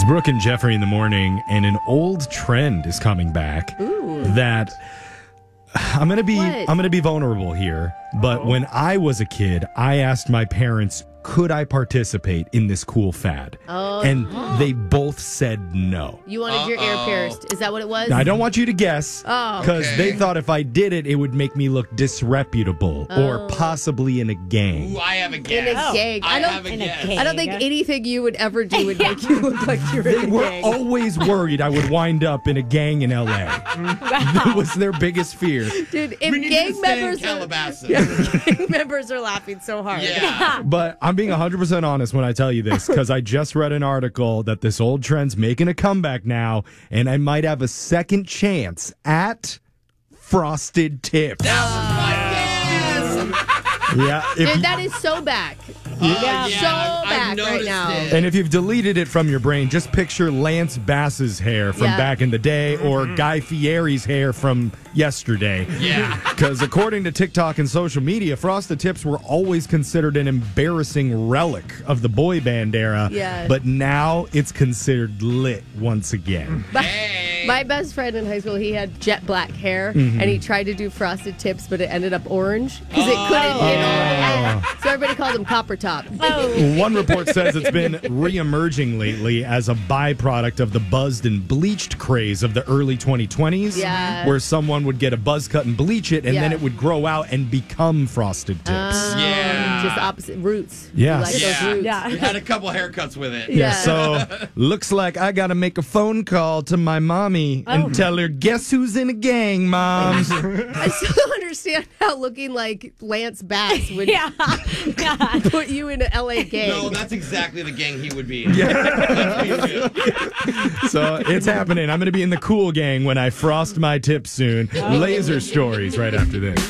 Brooke and Jeffrey in the morning, and an old trend is coming back. Ooh. That I'm gonna be vulnerable here, but when I was a kid, I asked my parents, could I participate in this cool fad? Oh. And they both said no. You wanted your ear pierced. Is that what it was? Now, I don't want you to guess, because they thought if I did it, it would make me look disreputable or possibly in a gang. Ooh, I have a guess. In a gang. I have a guess. I don't think anything you would ever do would make you look like you were They in a were gang. always worried I would wind up in a gang in L.A. That was their biggest fear. Dude, We if need to gang stay members in are, Calabasas. gang members are laughing so hard. Yeah. But I'm being 100% honest when I tell you this, because I just read an article that this old trend's making a comeback now, and I might have a second chance at Frosted Tips. That was my guess. Yeah. If Dude, that is so back. Yeah, So I've back right noticed now. it. And if you've deleted it from your brain, just picture Lance Bass's hair from Yeah. back in the day or Guy Fieri's hair from yesterday. Yeah. Because according to TikTok and social media, Frosted Tips were always considered an embarrassing relic of the boy band era. Yeah. But now it's considered lit once again. My best friend in high school, he had jet black hair, Mm-hmm. and he tried to do Frosted Tips, but it ended up orange because it couldn't hit all the way. So everybody called him Copper Top. One report says it's been re-emerging lately as a byproduct of the buzzed and bleached craze of the early 2020s, Yeah. where someone would get a buzz cut and bleach it, and then Yeah. it would grow out and become Frosted Tips. Yeah. Just opposite roots. Yes. You like those Yeah. roots. Yeah. We had a couple haircuts with it. Yeah, Yeah. so looks like I got to make a phone call to my mommy and tell her, guess who's in a gang, Mom? I still don't understand how looking like Lance Bass would Yeah. God. put you in an LA gang. No, that's exactly the gang he would be in. So it's happening. I'm going to be in the cool gang when I frost my tips soon. Laser stories right after this.